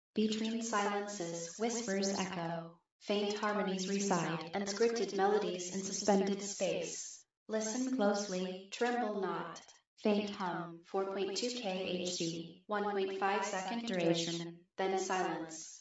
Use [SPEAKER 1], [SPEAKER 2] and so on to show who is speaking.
[SPEAKER 1] Between silences, whispers echo, faint harmonies reside, and scripted melodies in suspended space. Listen closely, tremble not. Faint hum, 4.2 kHz, 1.5 second duration, then silence.